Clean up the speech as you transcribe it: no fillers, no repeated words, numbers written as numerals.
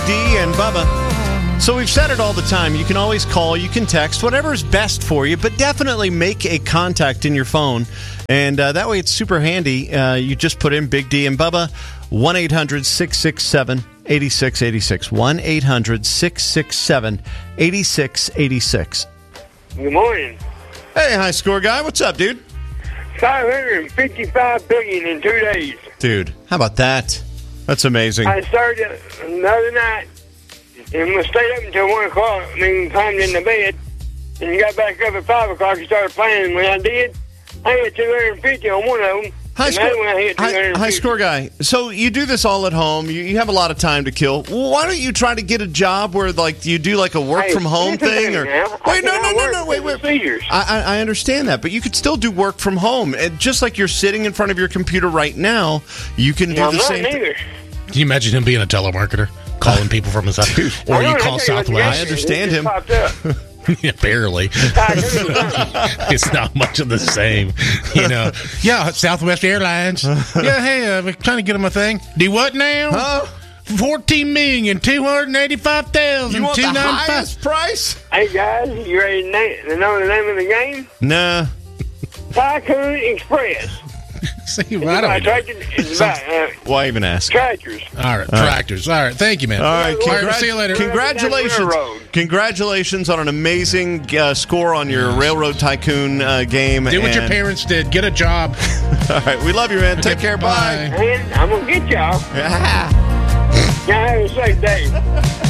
D and Bubba. So we've said it all the time. You can always call, you can text, whatever's best for you, but definitely make a contact in your phone. And that way it's super handy. You just put in Big D and Bubba, 1-800-667-8686. 1-800-667-8686. Good morning. Hey, high score guy. What's up, dude? $555 billion in 2 days. Dude, how about that? That's amazing. I started the other night and we stayed up until 1 o'clock. I mean, climbed in the bed and got back up at 5 o'clock and started playing. When I did, I hit 250 on one of them. High score guy. So you do this all at home. You have a lot of time to kill. Why don't you try to get a job where, like, you do like a work from home thing? Or wait, no. Wait. I understand that, but you could still do work from home. And just like you're sitting in front of your computer right now, you can do the same thing. Can you imagine him being a telemarketer, calling people from his house? Or you call Southwest? I understand him. Yeah, barely. It's not much of the same, you know. Yeah, Southwest Airlines. Yeah, hey, we're trying to get them a thing. Do what now? $14,285,000. You want the highest price? Hey guys, you ready to know the name of the game? Nah. Tycoon Express. See, well, I don't why even ask? Tractors. All right, tractors. All right, thank you, man. All right, see you later. Congratulations on an amazing score on your Railroad Tycoon game. Do what your parents did. Get a job. All right, we love you, man. Take care. Bye. And I'm going to get y'all. Y'all have a safe day.